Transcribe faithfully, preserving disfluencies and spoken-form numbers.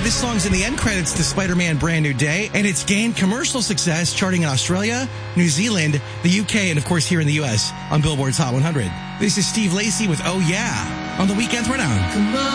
this song's in the end credits to Spider-Man Brand New Day, and it's gained commercial success charting in Australia, New Zealand, the U K, and of course here in the U S on Billboard's Hot one hundred. This is Steve Lacy with Oh Yeah on the Weekend Throwdown. Come on.